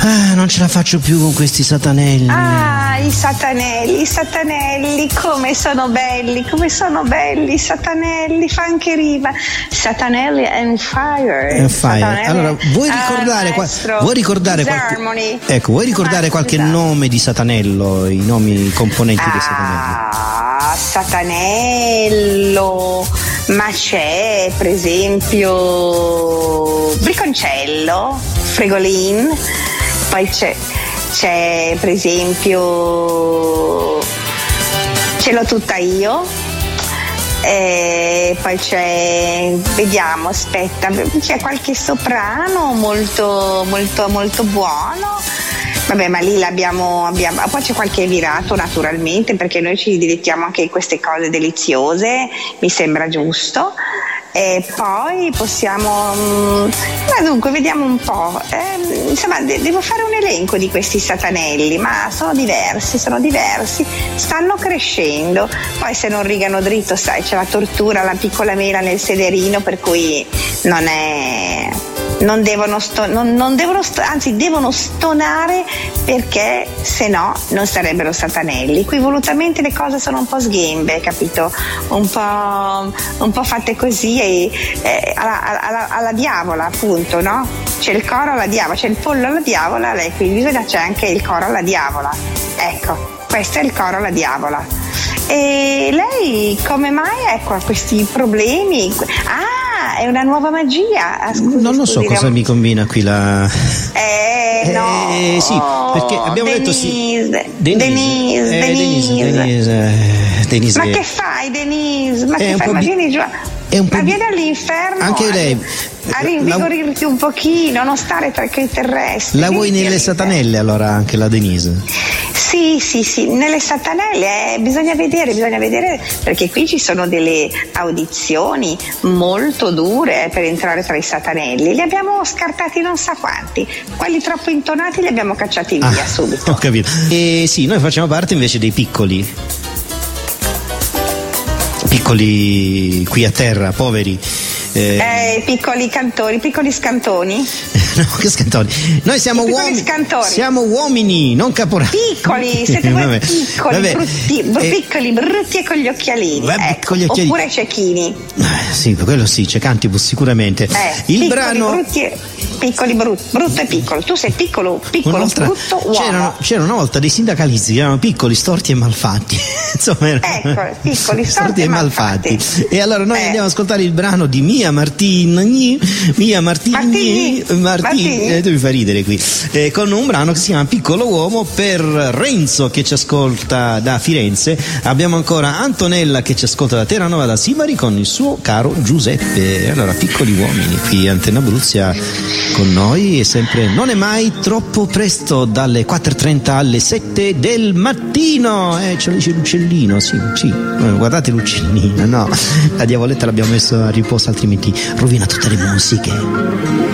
Non ce la faccio più con questi satanelli. I satanelli, come sono belli, i satanelli, fa anche rima. Satanelli and fire. Satanelli. Allora, vuoi ricordare qualche nome di satanello, i nomi componenti dei satanelli? Satanello, ma c'è per esempio Briconcello, Fregolin, poi c'è per esempio Ce l'ho tutta io, poi vediamo, aspetta, c'è qualche soprano molto molto molto buono. Vabbè, ma lì l'abbiamo, poi c'è qualche virato naturalmente, perché noi ci dilettiamo anche in queste cose deliziose, mi sembra giusto. E poi possiamo, ma dunque vediamo un po', insomma devo fare un elenco di questi satanelli, ma sono diversi, stanno crescendo, poi se non rigano dritto, sai, c'è la tortura, la piccola mela nel sederino, per cui devono stonare, perché se no non sarebbero satanelli. Qui volutamente le cose sono un po' sghembe, capito? Un po' fatte così, alla diavola, appunto, no? C'è il coro alla diavola, c'è il pollo alla diavola, lei qui c'è anche il coro alla diavola. Ecco, questo è il coro alla diavola. E lei come mai ha questi problemi? È una nuova magia. Non lo so cosa mi combina qui la. No. Sì, perché abbiamo detto sì. Denise. Ma che fai, Denise? Ma che fai? Ma vieni giù. Ma vieni all'inferno. Anche lei. A rinvigorirti un pochino, non stare tra i terrestri. La vuoi nelle satanelle allora anche la Denise? Sì, nelle satanelle bisogna vedere, perché qui ci sono delle audizioni molto dure per entrare tra i satanelli. Li abbiamo scartati non sa quanti, quelli troppo intonati li abbiamo cacciati via subito. Ho capito. E sì, noi facciamo parte invece dei piccoli qui a terra, poveri. Piccoli cantori, piccoli scantoni. No, che scantoni? Noi siamo uomini. Siamo uomini, non caporali. Piccoli, siete voi piccoli, piccoli, brutti e con gli occhialini. Con gli occhialini. Oppure cecchini. Sì, quello sì, cecantibus sicuramente. Il brano. Piccoli, brutto e piccolo. Tu sei piccolo, brutto, uomo. C'era una volta dei sindacalisti che erano piccoli, storti e malfatti. Insomma, piccoli, storti e malfatti. E allora noi andiamo ad ascoltare il brano di Mia Martini, tu mi fai ridere qui, con un brano che si chiama Piccolo Uomo per Renzo che ci ascolta da Firenze. Abbiamo ancora Antonella che ci ascolta da Terranova, da Sibari, con il suo caro Giuseppe. Allora, piccoli uomini qui Antenna Abruzia con noi, e sempre non è mai troppo presto, dalle 4:30 alle 7 del mattino. C'è l'uccellino, sì, guardate l'uccellino, no, la diavoletta l'abbiamo messo a riposo, altrimenti rovina tutte le musiche.